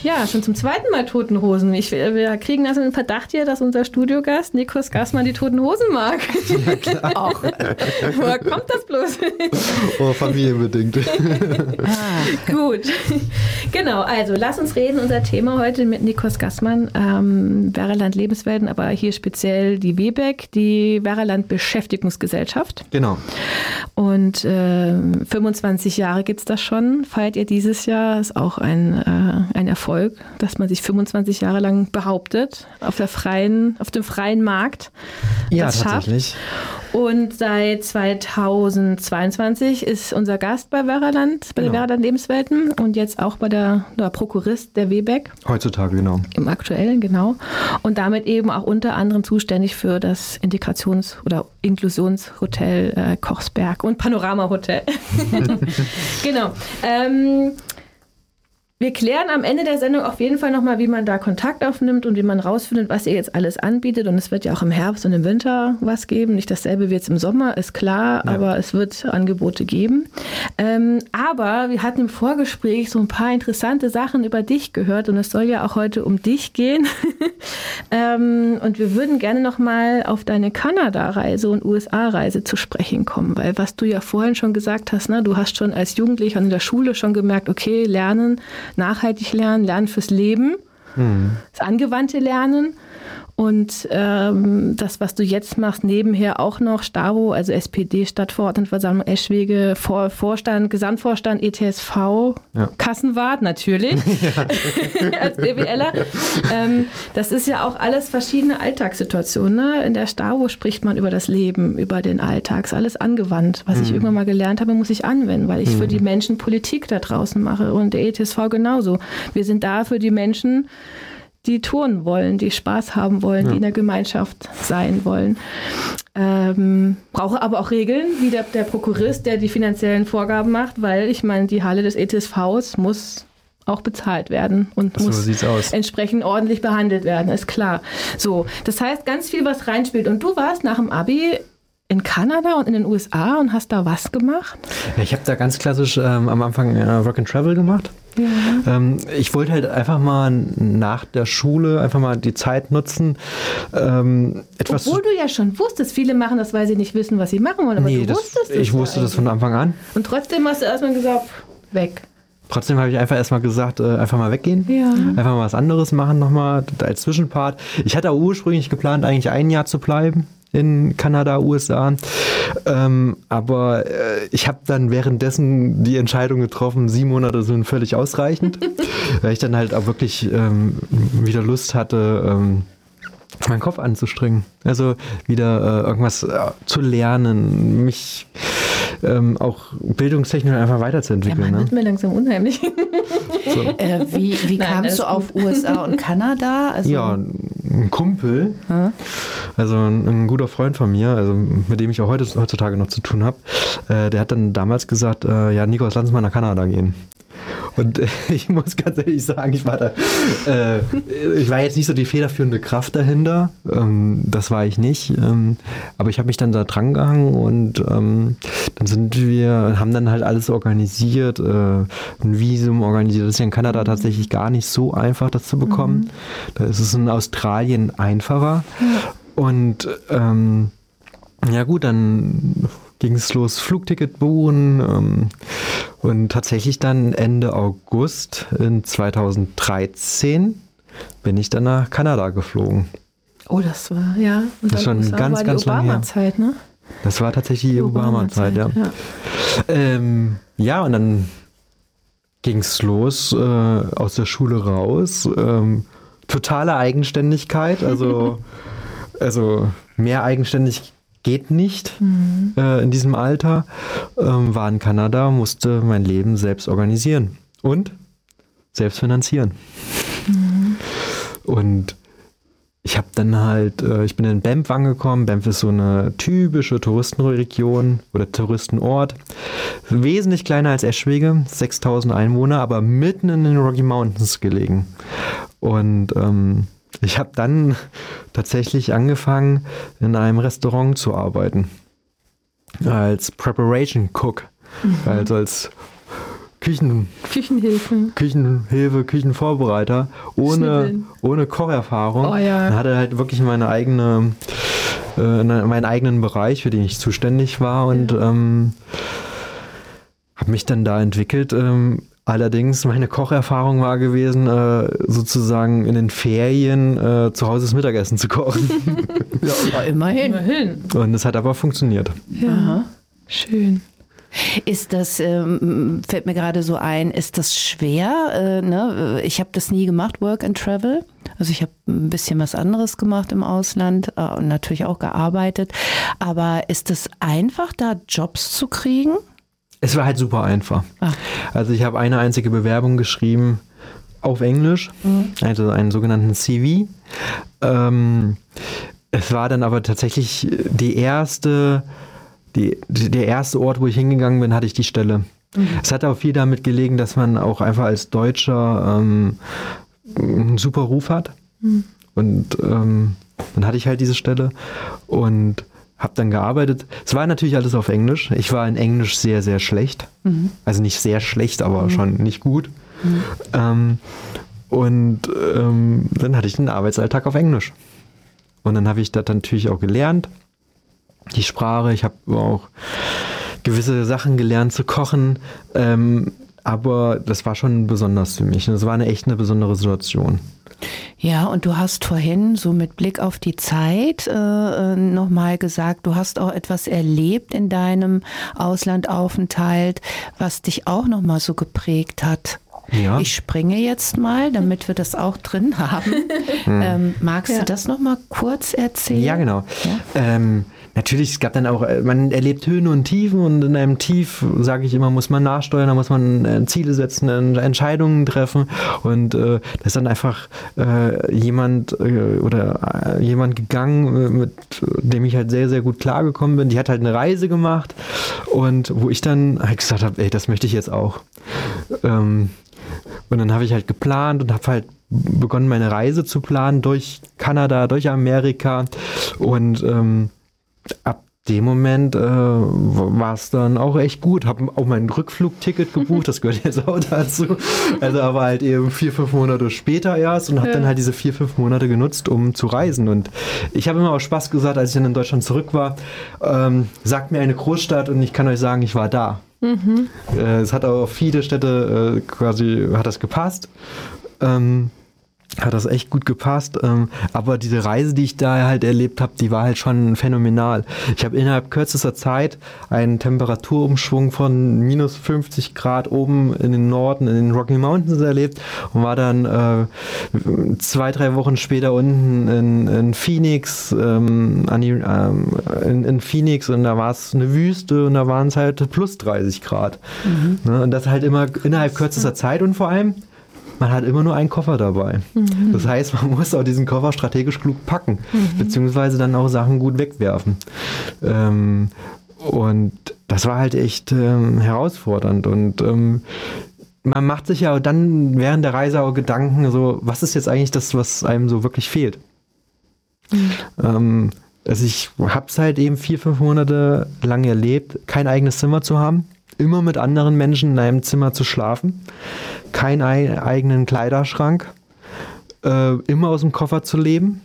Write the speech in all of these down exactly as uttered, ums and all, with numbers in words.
Ja, schon zum zweiten Mal Toten Hosen. Ich, wir kriegen also den Verdacht hier, dass unser Studiogast Nikos Gassmann die Toten Hosen mag. Ja, klar. Auch. Woher kommt das bloß? Oh, familienbedingt. Ah. Gut. Genau, also lass uns reden. Unser Thema heute mit Nikos Gassmann, ähm, Werraland Lebenswelten, aber hier speziell die W B E G, die Werraland Beschäftigungsgesellschaft. Genau. Und äh, fünfundzwanzig Jahre gibt es das schon. Feiert ihr dieses Jahr? Ist auch ein, äh, ein Erfolg, dass man sich fünfundzwanzig Jahre lang behauptet auf der freien, auf dem freien Markt. Ja, das tatsächlich. Schafft. Und seit zweitausendzweiundzwanzig ist unser Gast bei Werraland, bei genau. der Werraland Lebenswelten und jetzt auch bei der, der Prokurist der W B E G. Heutzutage, genau. Im aktuellen, genau. Und damit eben auch unter anderem zuständig für das Integrations- oder Inklusionshotel äh, Kochsberg und Panorama-Hotel. Genau. Ähm, Wir klären am Ende der Sendung auf jeden Fall nochmal, wie man da Kontakt aufnimmt und wie man rausfindet, was ihr jetzt alles anbietet. Und es wird ja auch im Herbst und im Winter was geben. Nicht dasselbe wie jetzt im Sommer, ist klar, ja. aber es wird Angebote geben. Ähm, aber wir hatten im Vorgespräch so ein paar interessante Sachen über dich gehört und es soll ja auch heute um dich gehen. ähm, und wir würden gerne nochmal auf deine Kanada-Reise und U S A-Reise zu sprechen kommen, weil was du ja vorhin schon gesagt hast, ne, du hast schon als Jugendlicher in der Schule schon gemerkt, okay, lernen, nachhaltig lernen, lernen fürs Leben, mhm. das angewandte Lernen und ähm, das, was du jetzt machst, nebenher auch noch Stavo, also S P D, Stadtverordnetenversammlung Eschwege, Vor- Vorstand, Gesamtvorstand, E T S V, ja. Kassenwart natürlich, ja. als BWLer. Ähm, das ist ja auch alles verschiedene Alltagssituationen. Ne? In der Stavo spricht man über das Leben, über den Alltag, ist alles angewandt. Was mhm. ich irgendwann mal gelernt habe, muss ich anwenden, weil ich mhm. für die Menschen Politik da draußen mache und der E T S V genauso. Wir sind da für die Menschen, die touren wollen, die Spaß haben wollen, ja. die in der Gemeinschaft sein wollen. Ähm, brauche aber auch Regeln, wie der, der Prokurist, der die finanziellen Vorgaben macht, weil ich meine, die Halle des E T S Vs muss auch bezahlt werden und so muss sieht's aus. Entsprechend ordentlich behandelt werden, ist klar. So, das heißt, ganz viel, was reinspielt. Und du warst nach dem Abi in Kanada und in den U S A und hast da was gemacht? Ja, ich habe da ganz klassisch ähm, am Anfang äh, Work and Travel gemacht. Ja. Ähm, ich wollte halt einfach mal nach der Schule einfach mal die Zeit nutzen. Ähm, etwas Obwohl du ja schon wusstest, viele machen das, weil sie nicht wissen, was sie machen wollen, aber nee, du das, wusstest es. Ich wusste das von Anfang an. Und trotzdem hast du erstmal gesagt, weg. Trotzdem habe ich einfach erstmal gesagt, äh, einfach mal weggehen. Ja. Einfach mal was anderes machen nochmal als Zwischenpart. Ich hatte auch ursprünglich geplant, eigentlich ein Jahr zu bleiben in Kanada, U S A. Ähm, aber äh, ich habe dann währenddessen die Entscheidung getroffen, sieben Monate sind völlig ausreichend, weil ich dann halt auch wirklich ähm, wieder Lust hatte, ähm, meinen Kopf anzustrengen. Also wieder äh, irgendwas äh, zu lernen, mich ähm, auch bildungstechnisch einfach weiterzuentwickeln. Ja, man ne? wird mir langsam unheimlich. So. Äh, wie wie Nein, kamst du auf U S A und Kanada? Also ja, ein Kumpel, hm? also ein, ein guter Freund von mir, also mit dem ich auch heute, heutzutage noch zu tun habe, äh, der hat dann damals gesagt, äh, ja Nikos, lass uns mal nach Kanada gehen. Und äh, ich muss ganz ehrlich sagen, ich war da, äh, ich war jetzt nicht so die federführende Kraft dahinter, ähm, das war ich nicht, ähm, aber ich habe mich dann da dran gehangen und ähm, dann sind wir, haben dann halt alles organisiert, äh, ein Visum organisiert, das ist ja in Kanada tatsächlich gar nicht so einfach, das zu bekommen, mhm. da ist es in Australien einfacher ja. und ähm, ja gut, dann ging es los, Flugticket buchen ähm, und tatsächlich dann Ende August in zweitausenddreizehn bin ich dann nach Kanada geflogen. Oh, das war, ja. Und das ist schon ganz, war ganz die lange her. Obama-Zeit, ne? Das war tatsächlich die Obama-Zeit, ja. Ja. Ähm, ja, und dann ging es los, äh, aus der Schule raus. Ähm, totale Eigenständigkeit, also, also mehr Eigenständigkeit geht nicht mhm. äh, in diesem Alter, ähm, war in Kanada, musste mein Leben selbst organisieren und selbst finanzieren. Mhm. Und ich habe dann halt, äh, ich bin in Banff angekommen. Banff ist so eine typische Touristenregion oder Touristenort. Wesentlich kleiner als Eschwege, sechstausend Einwohner, aber mitten in den Rocky Mountains gelegen. Und ähm, ich habe dann tatsächlich angefangen, in einem Restaurant zu arbeiten. Als Preparation Cook. Mhm. Also als Küchen, Küchenhilfen. Küchenhilfe, Küchenvorbereiter, ohne, ohne Kocherfahrung. Oh, ja. Und hatte halt wirklich meine eigene, äh, meinen eigenen Bereich, für den ich zuständig war und ja. ähm, habe mich dann da entwickelt. Ähm, allerdings, meine Kocherfahrung war gewesen, äh, sozusagen in den Ferien äh, zu Hause das Mittagessen zu kochen. Ja, aber immerhin. immerhin. Und es hat aber funktioniert. Ja, Aha. Schön. Ist das, ähm, fällt mir gerade so ein, ist das schwer? Äh, ne? Ich habe das nie gemacht, Work and Travel. Also ich habe ein bisschen was anderes gemacht im Ausland äh, und natürlich auch gearbeitet. Aber ist es einfach, da Jobs zu kriegen? Es war halt super einfach. Ah. Also ich habe eine einzige Bewerbung geschrieben auf Englisch, mhm. also einen sogenannten C V. Ähm, es war dann aber tatsächlich die erste... Die, der erste Ort, wo ich hingegangen bin, hatte ich die Stelle. Mhm. Es hat auch viel damit gelegen, dass man auch einfach als Deutscher ähm, einen super Ruf hat. Mhm. Und ähm, dann hatte ich halt diese Stelle und habe dann gearbeitet. Es war natürlich alles auf Englisch. Ich war in Englisch sehr, sehr schlecht. Mhm. Also nicht sehr schlecht, aber mhm. schon nicht gut. Mhm. Ähm, und ähm, dann hatte ich den Arbeitsalltag auf Englisch. Und dann habe ich das natürlich auch gelernt. Die Sprache, ich habe auch gewisse Sachen gelernt zu kochen, ähm, aber das war schon besonders für mich. Das war eine echt eine besondere Situation. Ja, und du hast vorhin so mit Blick auf die Zeit äh, nochmal gesagt, du hast auch etwas erlebt in deinem Auslandaufenthalt, was dich auch nochmal so geprägt hat. Ja. Ich springe jetzt mal, damit wir das auch drin haben. hm. ähm, magst ja. du das nochmal kurz erzählen? Ja, genau. Ja? Ähm, Natürlich, es gab dann auch, man erlebt Höhen und Tiefen und in einem Tief, sage ich immer, muss man nachsteuern, da muss man äh, Ziele setzen, äh, Entscheidungen treffen und äh, da ist dann einfach äh, jemand äh, oder äh, jemand gegangen, mit dem ich halt sehr, sehr gut klargekommen bin. Die hat halt eine Reise gemacht und wo ich dann halt gesagt habe, ey, das möchte ich jetzt auch. Ähm, und dann habe ich halt geplant und habe halt begonnen, meine Reise zu planen durch Kanada, durch Amerika und ähm, ab dem Moment äh, war es dann auch echt gut. Habe auch mein Rückflugticket gebucht, das gehört jetzt auch dazu. Also aber halt eben vier, fünf Monate später erst und habe ja. dann halt diese vier, fünf Monate genutzt, um zu reisen. Und ich habe immer aus Spaß gesagt, als ich dann in Deutschland zurück war, ähm, sagt mir eine Großstadt und ich kann euch sagen, ich war da. Mhm. Äh, es hat auch auf viele Städte äh, quasi, hat das gepasst. Ähm, hat das echt gut gepasst, ähm, aber diese Reise, die ich da halt erlebt habe, die war halt schon phänomenal. Ich habe innerhalb kürzester Zeit einen Temperaturumschwung von minus fünfzig Grad oben in den Norden, in den Rocky Mountains erlebt und war dann äh, zwei, drei Wochen später unten in, in Phoenix, ähm, an die, ähm, in, in Phoenix und da war es eine Wüste und da waren es halt plus dreißig Grad. Mhm. Ne, und das halt immer innerhalb kürzester Zeit und vor allem man hat immer nur einen Koffer dabei. Mhm. Das heißt, man muss auch diesen Koffer strategisch klug packen, mhm. beziehungsweise dann auch Sachen gut wegwerfen. Ähm, und das war halt echt ähm, herausfordernd. Und ähm, man macht sich ja dann während der Reise auch Gedanken, so, was ist jetzt eigentlich das, was einem so wirklich fehlt? Mhm. Ähm, also ich habe es halt eben vier, fünf Monate lang erlebt, kein eigenes Zimmer zu haben. Immer mit anderen Menschen in einem Zimmer zu schlafen, keinen eigenen Kleiderschrank, äh, immer aus dem Koffer zu leben.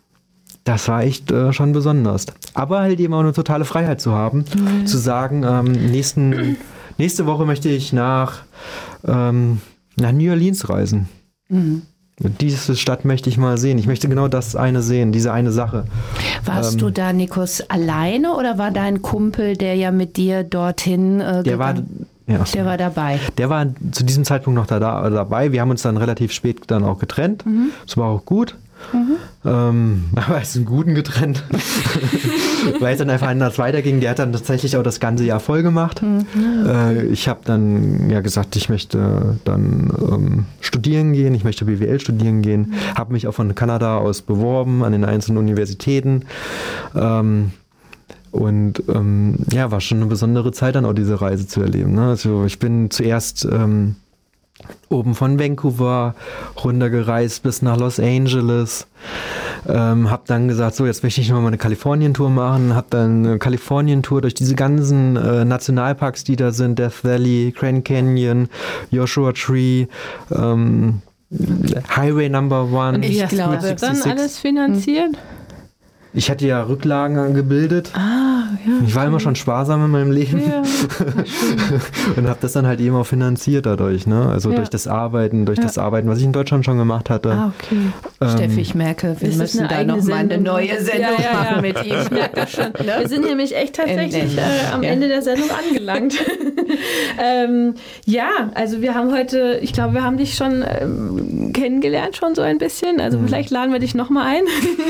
Das war echt äh, schon besonders. Aber halt eben auch eine totale Freiheit zu haben, mhm. zu sagen, ähm, nächsten, nächste Woche möchte ich nach, ähm, nach New Orleans reisen. Mhm. Diese Stadt möchte ich mal sehen. Ich möchte genau das eine sehen, diese eine Sache. Warst ähm, du da, Nikos, alleine oder war dein Kumpel, der ja mit dir dorthin äh, der war, ja, der war dabei? Der war zu diesem Zeitpunkt noch da, da, dabei. Wir haben uns dann relativ spät dann auch getrennt. Mhm. Das war auch gut. Mhm. Ähm, aber es ist einen guten getrennt. Weil es dann einfach anders weiterging. Der hat dann tatsächlich auch das ganze Jahr voll gemacht. Mhm. Äh, ich habe dann ja gesagt, ich möchte dann ähm, studieren gehen. Ich möchte B W L studieren gehen. Mhm. Habe mich auch von Kanada aus beworben an den einzelnen Universitäten. Ähm, Und ähm, ja, war schon eine besondere Zeit dann auch diese Reise zu erleben. Ne? Also ich bin zuerst ähm, oben von Vancouver runtergereist bis nach Los Angeles. Ähm, hab dann gesagt, so jetzt möchte ich noch mal eine Kalifornien-Tour machen. Hab dann eine Kalifornien-Tour durch diese ganzen äh, Nationalparks, die da sind, Death Valley, Grand Canyon, Joshua Tree, ähm, Highway Number One. Und ich Wie glaube, hast du das dann alles finanziert? Ich hatte ja Rücklagen gebildet. Ah, ja. Ich war immer schon sparsam in meinem Leben. Ja. Und habe das dann halt eben auch finanziert dadurch. Ne? Also Ja. durch das Arbeiten, durch Ja. das Arbeiten, was ich in Deutschland schon gemacht hatte. Ah, okay. Ähm, Steffi, ich merke, wir Das ist müssen eine da eigene noch mal eine Sendung. neue Sendung Ja, ja, ja. machen mit ihm. Ich merke das schon. Wir sind nämlich echt tatsächlich Ende. äh, am Ja. Ende der Sendung angelangt. ähm, ja, also wir haben heute, ich glaube, wir haben dich schon ähm, kennengelernt, schon so ein bisschen. Also Mhm. vielleicht laden wir dich nochmal ein.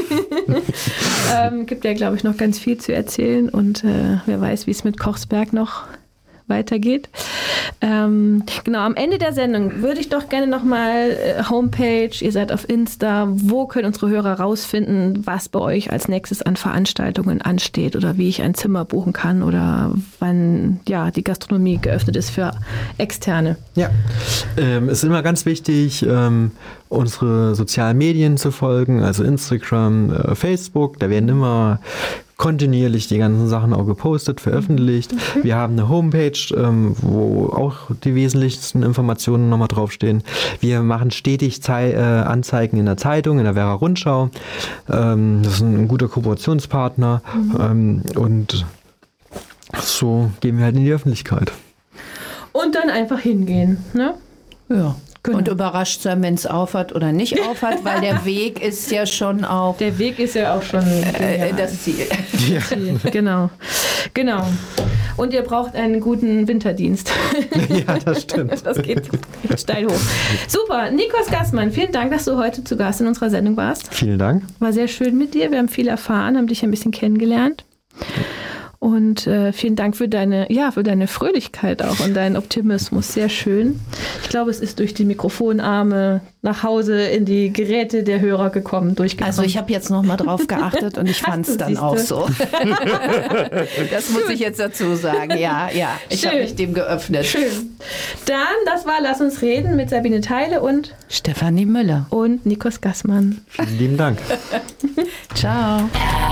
ähm, gibt ja, glaube ich, noch ganz viel zu erzählen und äh, wer weiß, wie es mit Kochsberg noch weitergeht. Ähm, genau, am Ende der Sendung würde ich doch gerne nochmal äh, Homepage, ihr seid auf Insta, wo können unsere Hörer rausfinden, was bei euch als nächstes an Veranstaltungen ansteht oder wie ich ein Zimmer buchen kann oder wann ja, die Gastronomie geöffnet ist für Externe. Ja, ähm, es ist immer ganz wichtig, ähm, unsere sozialen Medien zu folgen, also Instagram, äh, Facebook, da werden immer kontinuierlich die ganzen Sachen auch gepostet, veröffentlicht. Okay. Wir haben eine Homepage, ähm, wo auch die wesentlichsten Informationen nochmal draufstehen. Wir machen stetig Zei- äh, Anzeigen in der Zeitung, in der Werra Rundschau. Ähm, das ist ein, ein guter Kooperationspartner. Mhm. Ähm, und so gehen wir halt in die Öffentlichkeit. Und dann einfach hingehen, ne? Ja. Genau. Und überrascht sein, wenn es aufhat oder nicht aufhat, weil der Weg ist ja schon auch Der Weg ist ja auch schon äh, das Ziel. Ja. Ziel. Genau, genau. Und ihr braucht einen guten Winterdienst. Ja, das stimmt. Das geht steil hoch. Super, Nikos Gassmann, vielen Dank, dass du heute zu Gast in unserer Sendung warst. Vielen Dank. War sehr schön mit dir, wir haben viel erfahren, haben dich ein bisschen kennengelernt. Und äh, vielen Dank für deine, ja, für deine Fröhlichkeit auch und deinen Optimismus. Sehr schön. Ich glaube, es ist durch die Mikrofonarme nach Hause in die Geräte der Hörer gekommen, durchgekommen. Also ich habe jetzt noch mal drauf geachtet und ich fand es dann auch so. Das muss ich jetzt dazu sagen. Ja, ja. Ich habe mich dem geöffnet. Schön. Dann, das war Lass uns reden mit Sabine Theile und Stefanie Müller und Nikos Gassmann. Vielen lieben Dank. Ciao.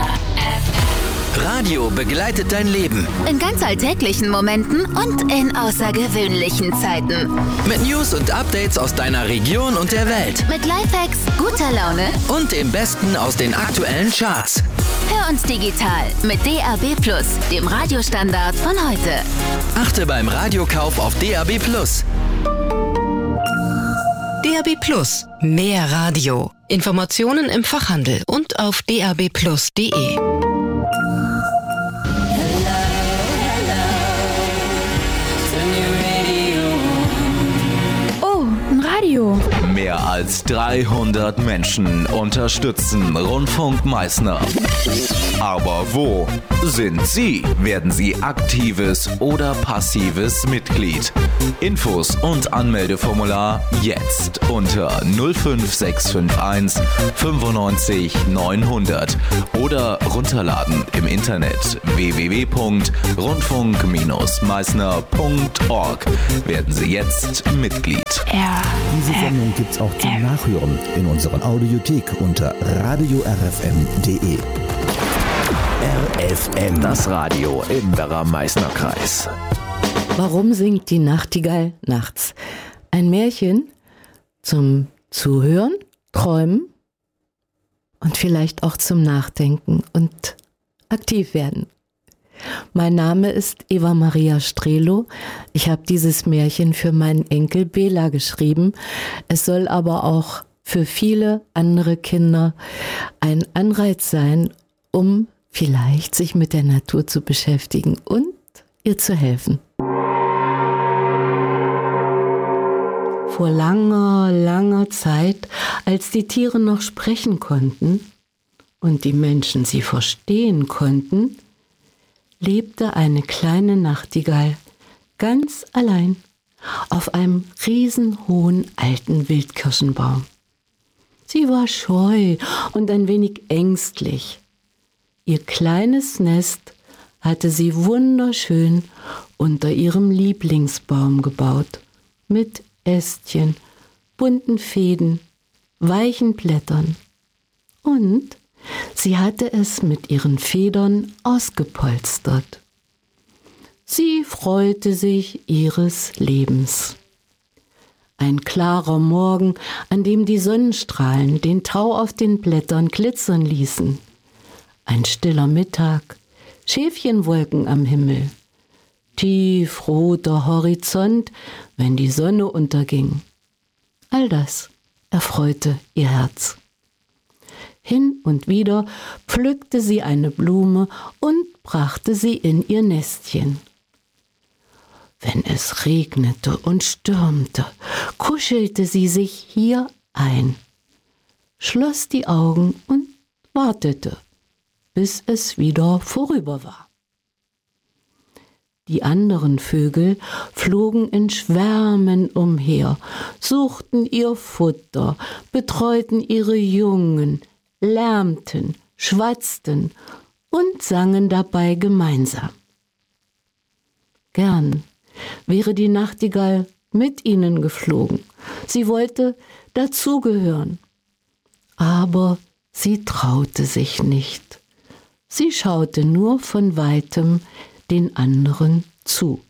Radio begleitet dein Leben. In ganz alltäglichen Momenten und in außergewöhnlichen Zeiten. Mit News und Updates aus deiner Region und der Welt. Mit Lifehacks, guter Laune Und dem Besten aus den aktuellen Charts. Hör uns digital mit D A B plus, dem Radiostandard von heute. Achte beim Radiokauf auf D A B plus. D A B plus. Mehr Radio. Informationen im Fachhandel und auf d a b plus punkt d e. Oh, ein Radio. Mehr als dreihundert Menschen unterstützen Rundfunk Meißner. Aber wo sind Sie? Werden Sie aktives oder passives Mitglied? Infos und Anmeldeformular jetzt unter null fünf sechs fünf eins fünfundneunzig neunhundert oder runterladen im Internet w w w punkt rundfunk meißner punkt org. Werden Sie jetzt Mitglied. Diese Sendung gibt's auch zum Nachhören in unserer Audiothek unter radio r f m punkt d e. R F M, Das Radio im Werra-Meißner-Kreis. Warum singt die Nachtigall nachts? Ein Märchen zum Zuhören, Träumen und vielleicht auch zum Nachdenken und aktiv werden. Mein Name ist Eva Maria Strelo. Ich habe dieses Märchen für meinen Enkel Bela geschrieben. Es soll aber auch für viele andere Kinder ein Anreiz sein, um vielleicht sich mit der Natur zu beschäftigen und ihr zu helfen. Vor langer, langer Zeit, als die Tiere noch sprechen konnten und die Menschen sie verstehen konnten, lebte eine kleine Nachtigall ganz allein auf einem riesenhohen alten Wildkirschenbaum. Sie war scheu und ein wenig ängstlich. Ihr kleines Nest hatte sie wunderschön unter ihrem Lieblingsbaum gebaut, mit Ästchen, bunten Fäden, weichen Blättern Und sie hatte es mit ihren Federn ausgepolstert. Sie freute sich ihres Lebens. Ein klarer Morgen, an dem die Sonnenstrahlen den Tau auf den Blättern glitzern ließen. Ein stiller Mittag, Schäfchenwolken am Himmel. Tiefroter Horizont, wenn die Sonne unterging. All das erfreute ihr Herz. Hin und wieder pflückte sie eine Blume und brachte sie in ihr Nestchen. Wenn es regnete und stürmte, kuschelte sie sich hier ein, schloss die Augen und wartete, bis es wieder vorüber war. Die anderen Vögel flogen in Schwärmen umher, suchten ihr Futter, betreuten ihre Jungen, lärmten, schwatzten und sangen dabei gemeinsam. Gern wäre die Nachtigall mit ihnen geflogen. Sie wollte dazugehören, aber sie traute sich nicht. Sie schaute nur von weitem den anderen zu.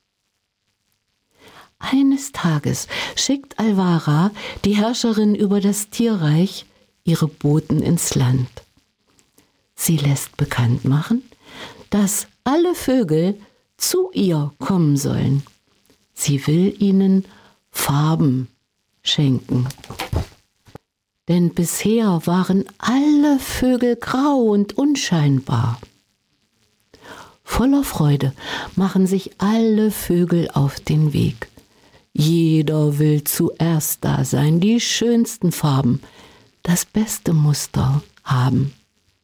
Eines Tages schickt Alvara, die Herrscherin über das Tierreich, ihre Boten ins Land. Sie lässt bekannt machen, dass alle Vögel zu ihr kommen sollen. Sie will ihnen Farben schenken. Denn bisher waren alle Vögel grau und unscheinbar. Voller Freude machen sich alle Vögel auf den Weg. Jeder will zuerst da sein, die schönsten Farben, das beste Muster haben.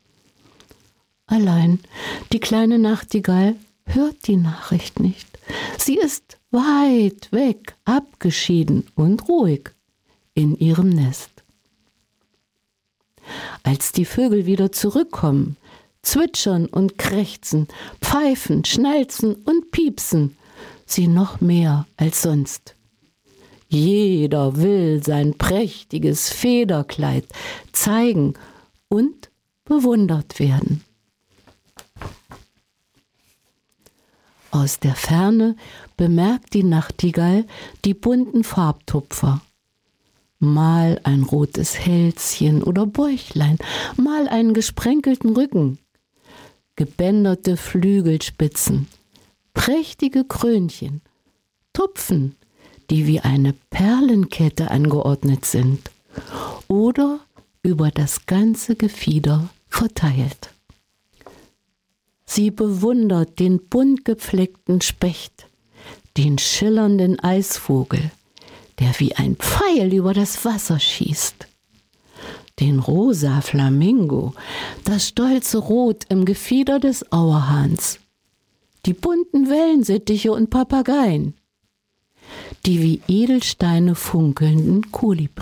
Allein die kleine Nachtigall hört die Nachricht nicht. Sie ist weit weg, abgeschieden und ruhig in ihrem Nest. Als die Vögel wieder zurückkommen, zwitschern und krächzen, pfeifen, schnalzen und piepsen sie noch mehr als sonst. Jeder will sein prächtiges Federkleid zeigen und bewundert werden. Aus der Ferne bemerkt die Nachtigall die bunten Farbtupfer. Mal ein rotes Hälschen oder Bäuchlein, mal einen gesprenkelten Rücken, gebänderte Flügelspitzen, prächtige Krönchen, Tupfen, die wie eine Perlenkette angeordnet sind oder über das ganze Gefieder verteilt. Sie bewundert den bunt gepflegten Specht, den schillernden Eisvogel, der wie ein Pfeil über das Wasser schießt, den rosa Flamingo, das stolze Rot im Gefieder des Auerhahns, die bunten Wellensittiche und Papageien, die wie Edelsteine funkelnden Kolibris.